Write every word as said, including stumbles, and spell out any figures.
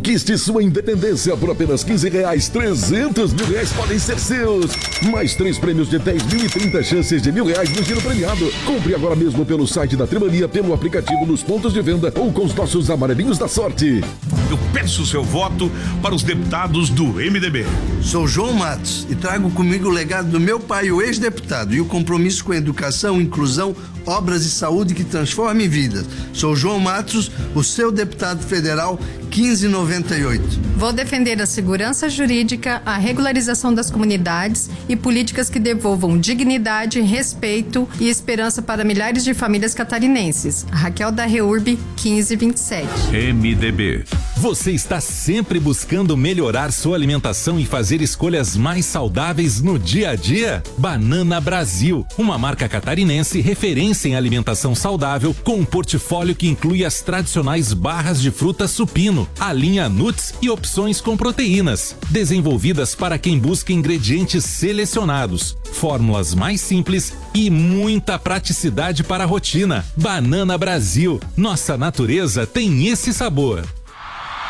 Conquiste sua independência por apenas quinze reais. trezentos mil reais podem ser seus. Mais três prêmios de dez mil e trinta chances de mil reais no giro premiado. Compre agora mesmo pelo site da Trimania, pelo aplicativo nos pontos de venda ou com os nossos amarelinhos da sorte. Eu peço o seu voto para os deputados do M D B. Sou João Matos e trago comigo o legado do meu pai, o ex-deputado, e o compromisso com a educação, inclusão, obras e saúde que transformem vidas. Sou João Matos, o seu deputado federal quinze noventa e oito. Vou defender a segurança jurídica, a regularização das comunidades e políticas que devolvam dignidade, respeito e esperança para milhares de famílias catarinenses. Raquel da Reurb, quinze vinte e sete. M D B. Você está sempre buscando melhorar sua alimentação e fazer escolhas mais saudáveis no dia a dia? Banana Brasil, uma marca catarinense referência em alimentação saudável com um portfólio que inclui as tradicionais barras de fruta supino, a linha Nuts e opções com proteínas, desenvolvidas para quem busca ingredientes selecionados, fórmulas mais simples e muita praticidade para a rotina. Banana Brasil, nossa natureza tem esse sabor.